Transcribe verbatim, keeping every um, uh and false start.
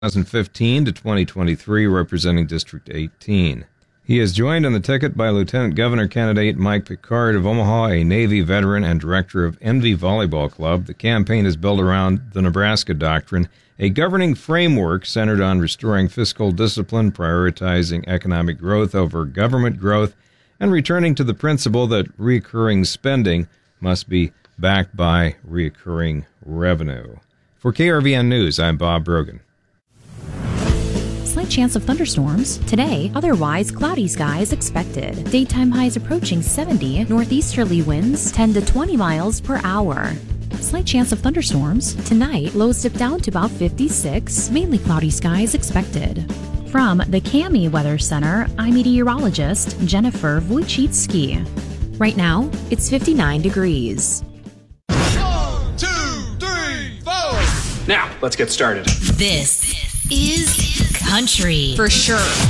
twenty fifteen to twenty twenty-three, representing District eighteen. He is joined on the ticket by Lieutenant Governor candidate Mike Picard of Omaha, a Navy veteran and director of Envy Volleyball Club. The campaign is built around the Nebraska Doctrine, a governing framework centered on restoring fiscal discipline, prioritizing economic growth over government growth, and returning to the principle that recurring spending must be backed by recurring revenue. For K R V N News, I'm Bob Brogan. Slight chance of thunderstorms today, otherwise cloudy skies expected. Daytime highs approaching seventy, northeasterly winds ten to twenty miles per hour. Slight chance of thunderstorms tonight, lows dip down to about fifty-six, mainly cloudy skies expected. From the Cami Weather Center, I'm meteorologist Jennifer Wojcicki. Right now, it's fifty-nine degrees. One, two, three, four. Now, let's get started. This is country for sure.